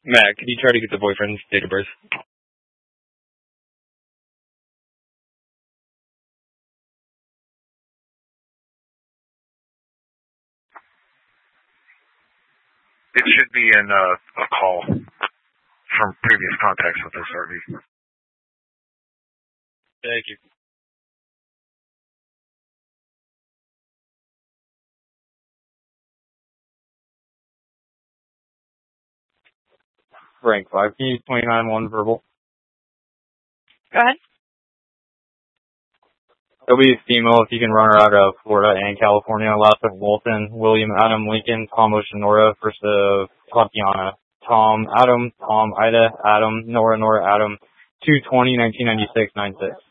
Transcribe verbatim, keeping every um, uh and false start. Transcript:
Matt, could you try to get the boyfriend's date of birth? It should be in uh, a call from previous contacts with this R V. Thank you. Frank, five keys, twenty-nine one verbal. Go ahead. It'll be a female if you can run her out of Florida and California. Last of Wilson, William Adam Lincoln, Tom Oceanora, first of Tatiana. Tom Adam, Tom Ida Adam, Nora Nora Adam, two twenty nineteen ninety six nine six.